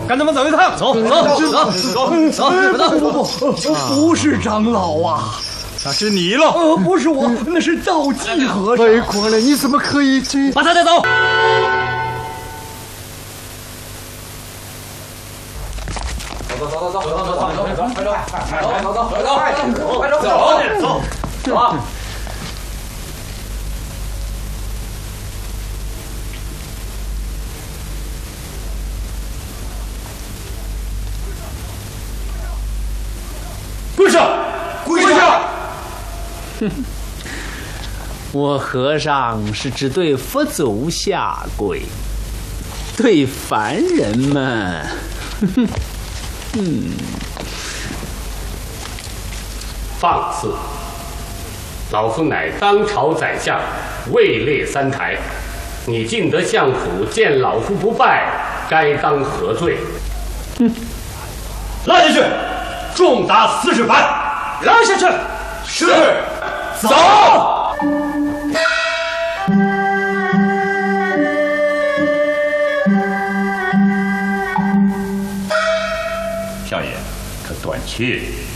跟他们走一趟。走， 不是长老啊， 那是你了。 不是我，那是道济和尚。 白狂了，你怎么可以这？ 把他带走。走。跪下！跪下！ 哼，我和尚是只对佛祖下跪，对凡人们， 放肆！老夫乃当朝宰相，位列三台，你进得相府，见老夫不拜，该当何罪？ 拉下去！重打40板，拉下去。是，走。 少爷，可短去。